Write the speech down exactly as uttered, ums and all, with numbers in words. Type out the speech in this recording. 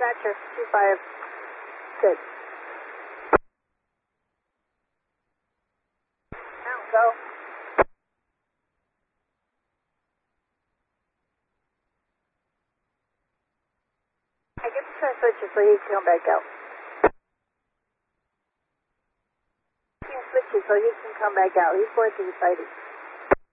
dispatcher, two five six. Now go. I get the try to switch it so he can come back out. He can switch it so he can come back out. He's going to the sighting.